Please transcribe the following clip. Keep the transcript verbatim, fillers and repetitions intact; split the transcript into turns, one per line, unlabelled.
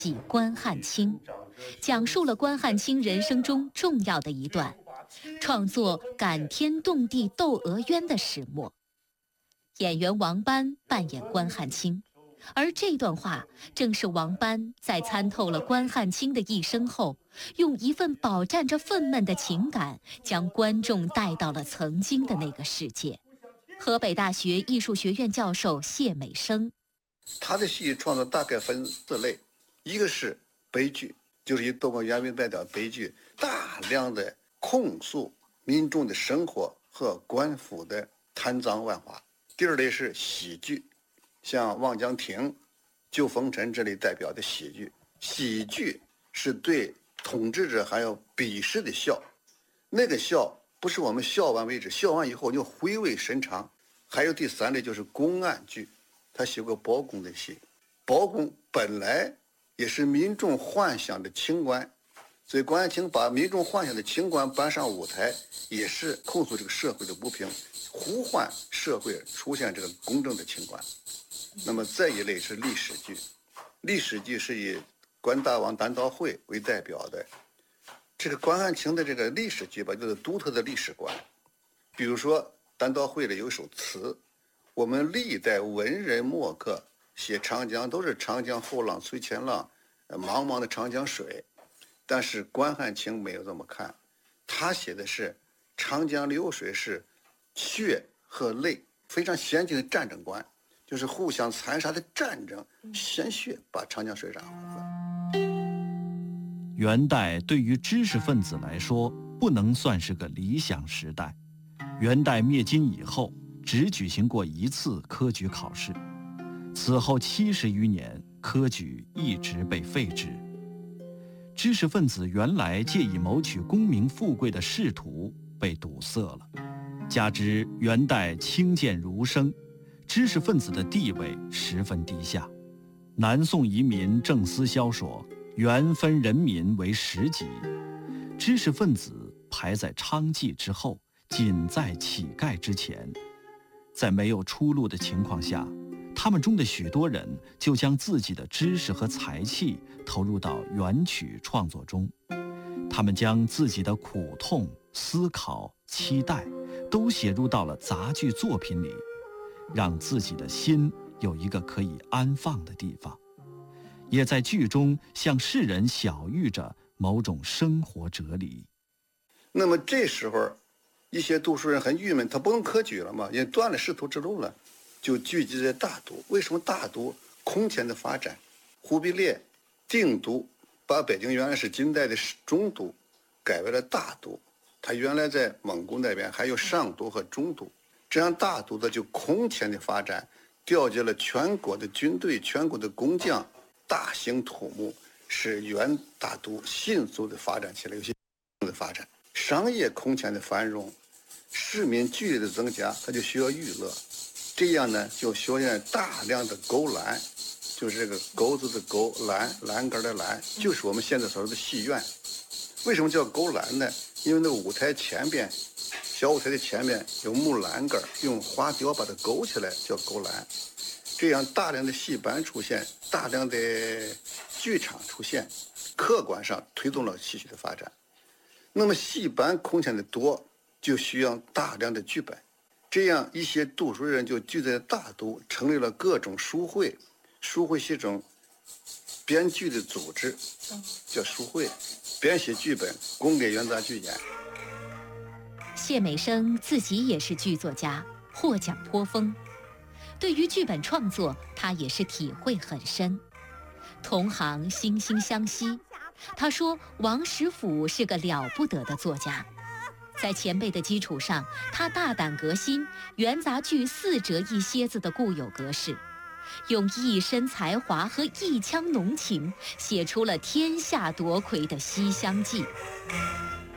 即关汉卿，讲述了关汉卿人生中重要的一段，创作感天动地窦娥冤的始末。演员王斑扮演关汉卿，而这段话正是王斑在参透了关汉卿的一生后，用一份饱蘸着愤懑的情感，将观众带到了曾经的那个世界。河北大学艺术学院教授谢美生，
他的戏剧创作大概分四类，一个是悲剧，就是以窦娥冤为代表悲剧，大量的控诉民众的生活和官府的贪赃枉法。第二类是喜剧，像望江亭、救风尘这类代表的喜剧。喜剧是对统治者还有鄙视的笑，那个笑不是我们笑完为止，笑完以后就回味深长。还有第三类就是公案剧，他写过包公的戏，包公本来也是民众幻想的清官，所以关汉卿把民众幻想的清官搬上舞台，也是控诉这个社会的不平，呼唤社会出现这个公正的清官。那么再一类是历史剧，历史剧是以关大王单刀会为代表的。这个关汉卿的这个历史剧吧，就是独特的历史观。比如说单刀会里有一首词，我们历代文人墨客写长江都是长江后浪推前浪，茫茫的长江水，但是关汉卿没有这么看，他写的是长江流水是血和泪，非常先进的战争观，就是互相残杀的战争，鲜血把长江水染红了。
元代对于知识分子来说不能算是个理想时代。元代灭金以后，只举行过一次科举考试，此后七十余年，科举一直被废止。知识分子原来借以谋取功名富贵的仕途被堵塞了，加之元代轻贱儒生，知识分子的地位十分低下。南宋遗民郑思肖说，元分人民为十级，知识分子排在娼妓之后，仅在乞丐之前。在没有出路的情况下，他们中的许多人就将自己的知识和才气投入到元曲创作中，他们将自己的苦痛、思考、期待都写入到了杂剧作品里，让自己的心有一个可以安放的地方，也在剧中向世人晓喻着某种生活哲理。
那么这时候一些读书人很郁闷，他不用科举了嘛，也断了仕途之路了，就聚集在大都。为什么大都空前的发展？忽必烈定都，把北京原来是金代的中都改为了大都，他原来在蒙古那边还有上都和中都，这样大都的就空前的发展，调集了全国的军队、全国的工匠，大兴土木，使元大都迅速的发展起来，有些的发展，商业空前的繁荣，市民剧烈的增加，他就需要娱乐，这样呢就修建大量的勾栏，就是这个钩子的钩，栏栏杆的栏，就是我们现在所说的戏院。为什么叫勾栏呢？因为那个舞台前边，小舞台的前面有木栏杆，用花雕把它勾起来，叫勾栏。这样大量的戏班出现，大量的剧场出现，客观上推动了戏曲的发展。那么戏班空前的多，就需要大量的剧本，这样一些读书人就聚在大都，成立了各种书会，书会是一种编剧的组织，叫书会，编写剧本供给元杂剧演。
谢美生自己也是剧作家，获奖颇丰，对于剧本创作他也是体会很深。同行惺惺相惜，他说王实甫是个了不得的作家，在前辈的基础上，他大胆革新元杂剧四折一蝎子的固有格式，用一身才华和一腔浓情写出了天下夺魁的《西厢记》。